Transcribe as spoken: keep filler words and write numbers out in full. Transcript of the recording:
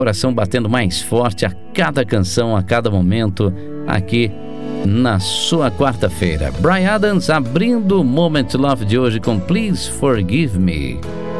Coração batendo mais forte a cada canção, a cada momento, aqui na sua quarta-feira. Bryan Adams abrindo o Moment Love de hoje com Please Forgive Me.